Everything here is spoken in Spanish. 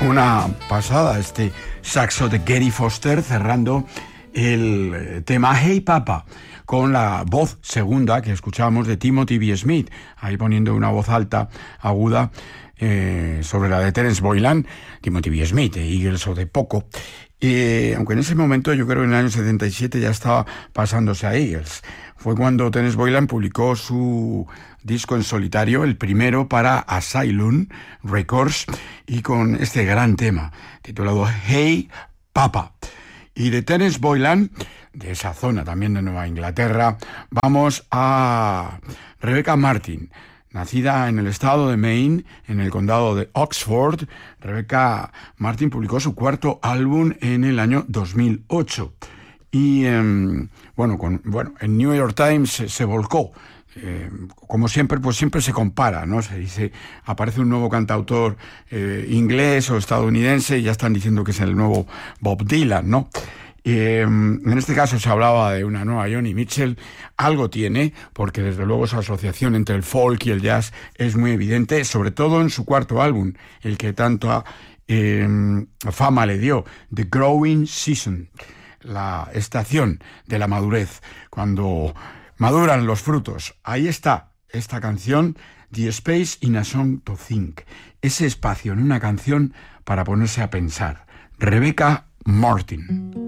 Una pasada este saxo de Gary Foster cerrando el tema Hey Papa con la voz segunda que escuchábamos de Timothy B. Smith, ahí poniendo una voz alta, aguda, sobre la de Terence Boylan, Timothy B. Smith, de Eagles o de Poco. Aunque en ese momento yo creo que en el año 77 ya estaba pasándose a Eagles. Fue cuando Terence Boylan publicó su disco en solitario, el primero para Asylum Records, y con este gran tema titulado Hey Papa. Y de Terence Boylan, de esa zona también de Nueva Inglaterra, vamos a Rebecca Martin. Nacida en el estado de Maine, en el condado de Oxford, Rebecca Martin publicó su cuarto álbum en el año 2008. Y, en New York Times se volcó. Como siempre, pues siempre se compara, ¿no? Se dice, aparece un nuevo cantautor inglés o estadounidense y ya están diciendo que es el nuevo Bob Dylan, ¿no? En este caso se hablaba de una nueva Joni Mitchell. Algo tiene, porque desde luego esa asociación entre el folk y el jazz es muy evidente, sobre todo en su cuarto álbum, el que tanta fama le dio, The Growing Season, la estación de la madurez, cuando maduran los frutos. Ahí está esta canción, The Space in a Song to Think, ese espacio en una canción para ponerse a pensar. Rebecca Martin.